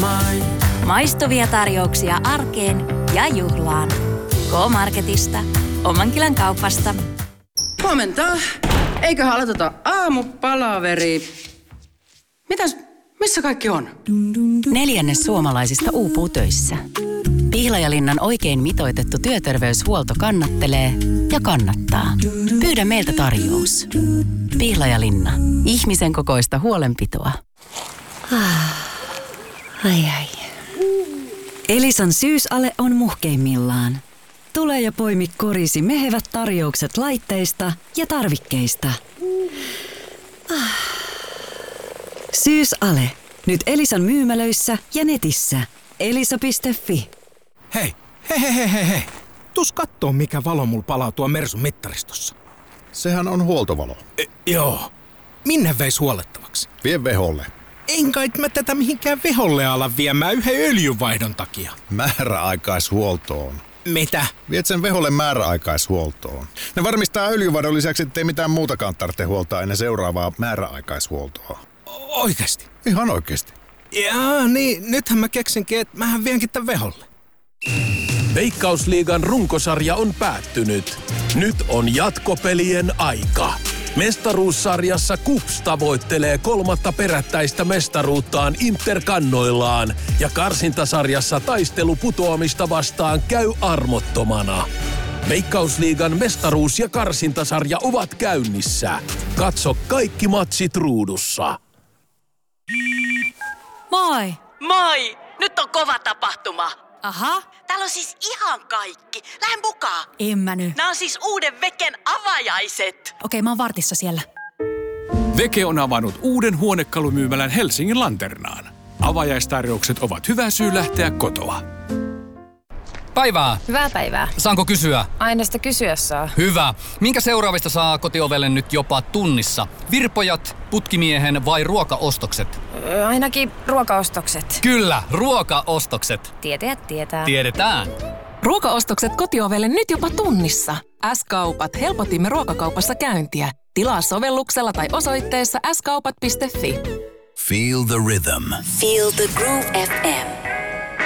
mine. Maistuvia tarjouksia arkeen ja juhlaan. K-Marketista. Omankylän kaupasta. Huomenta. Eiköhän aloiteta aamupalaveria. Missä kaikki on? 1/4 suomalaisista uupuu töissä. Pihlajalinnan oikein mitoitettu työterveyshuolto kannattelee ja kannattaa. Pyydä meiltä tarjous. Pihlajalinna. Ihmisen kokoista huolenpitoa. Ai. Elisan syysale on muhkeimmillaan. Tule ja poimi korisi mehevät tarjoukset laitteista ja tarvikkeista. Syysale. Nyt Elisan myymälöissä ja netissä. Elisa.fi. Hei. Tuus kattoo, mikä valo mulla palaa tuo Mersun mittaristossa. Sehän on huoltovalo. Joo. Minne veis huolettavaksi? Vie veholle. En kai mä tätä mihinkään veholle ala viemään yhden öljynvaihdon takia. Määräaikaishuoltoon. Mitä? Viet sen veholle määräaikaishuoltoon. Ne varmistaa öljyvaihdon lisäksi, ettei mitään muutakaan tarvitse huoltaa ennen seuraavaa määräaikaishuoltoa. Oikeesti? Ihan oikeesti. Jaa, niin nythän mä keksinkin, että mähän vienkin tän veholle. Veikkausliigan runkosarja on päättynyt. Nyt on jatkopelien aika. Mestaruussarjassa KuPS tavoittelee 3. perättäistä mestaruuttaan Inter-kannoillaan ja karsintasarjassa taistelu putoamista vastaan käy armottomana. Veikkausliigan mestaruus- ja karsintasarja ovat käynnissä. Katso kaikki matsit ruudussa. Moi! Moi! Nyt on kova tapahtuma. Aha. Täällä on siis ihan kaikki. Lähden mukaan. En mä nyt. Nämä on siis uuden Veken avajaiset. Okei, mä oon vartissa siellä. Veke on avannut uuden huonekalumyymälän Helsingin Lanternaan. Avajaistarjoukset ovat hyvä syy lähteä kotoa. Päivää. Hyvää päivää. Saanko kysyä? Aina sitä kysyä saa. Hyvä. Minkä seuraavista saa kotiovelle nyt jopa tunnissa? Virpojat, putkimiehen vai ruokaostokset? Ainakin ruokaostokset. Kyllä, ruokaostokset. Tietäjät tietää. Tiedetään. Ruokaostokset kotiovelle nyt jopa tunnissa. S-kaupat helpotimme ruokakaupassa käyntiä. Tilaa sovelluksella tai osoitteessa skaupat.fi. Feel the rhythm. Feel the Groove FM.